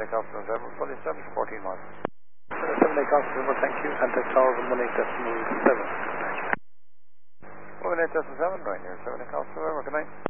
Alpha November, fully established, 14 miles. 7 Alpha November, thank you. Contact tower 18.7. 18.7, right here, 7 Alpha November, good night.